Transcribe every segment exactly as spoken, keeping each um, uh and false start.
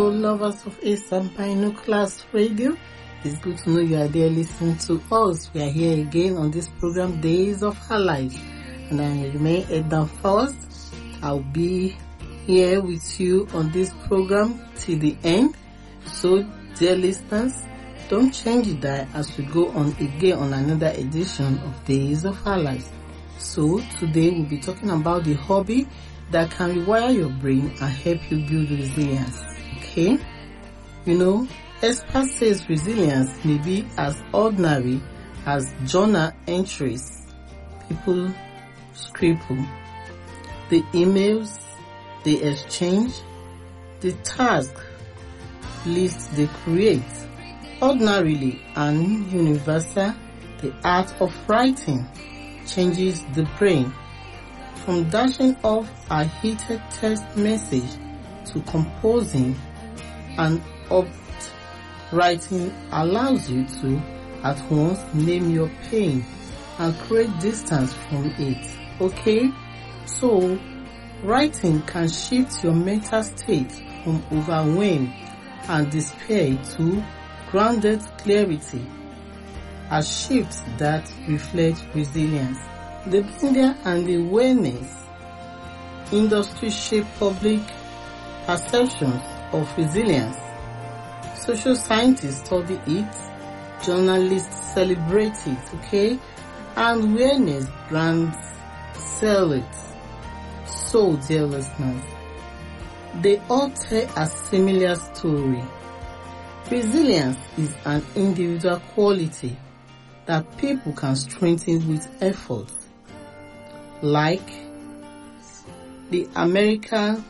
all lovers of Eastern Binoculars Radio. It's good to know you are there listening to us. We are here again on this program, Days of Her Life. And I remain Edna First. I'll be here with you on this program till the end. So, dear listeners, don't change the dial as we go on again on another edition of Days of Her Life. So, today we'll be talking about the hobby that can rewire your brain and help you build resilience. Okay? You know, experts say resilience may be as ordinary as journal entries people scribble, the emails they exchange, the task lists they create. Ordinarily and universal, the art of writing changes the brain. From dashing off a heated text message to composing an opt writing allows you to at once name your pain and create distance from it. Okay? So, writing can shift your mental state from overwhelm and despair to grounded clarity, a shift that reflects resilience. The media and the awareness industry shape public perceptions of resilience. Social scientists study it, journalists celebrate it, okay? And awareness brands sell it. So, dear listeners, they all tell a similar story. Resilience is an individual quality that people can strengthen with effort. Like the American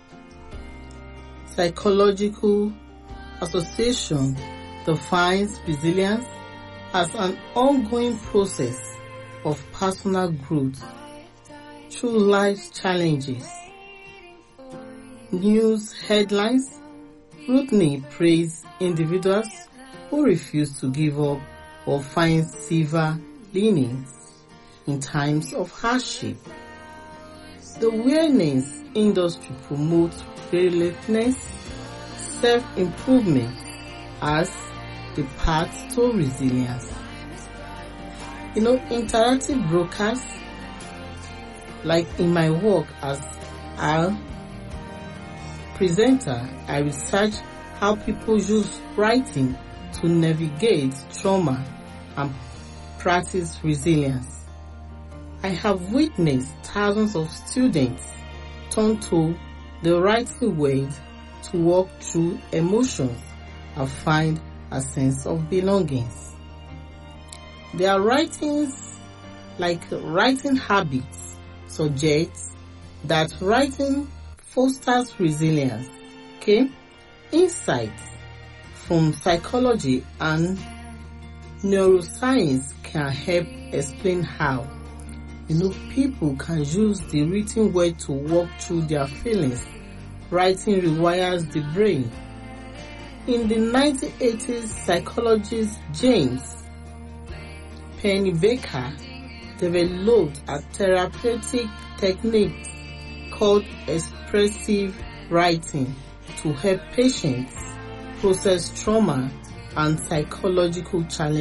Psychological Association defines resilience as an ongoing process of personal growth through life's challenges. News headlines routinely praise individuals who refuse to give up or find silver linings in times of hardship. The awareness industry promotes fearlessness, self-improvement as the path to resilience. You know, interactive broadcasts, like in my work as a presenter, I research how people use writing to navigate trauma and practice resilience. I have witnessed thousands of students turn to the writing word to walk through emotions and find a sense of belonging. Their writings, like writing habits, suggest that writing fosters resilience. Okay? Insights from psychology and neuroscience can help explain how. You know, people can use the written word to walk through their feelings. Writing rewires the brain. In the nineteen eighties, psychologist James Pennebaker developed a therapeutic technique called expressive writing to help patients process trauma and psychological challenges.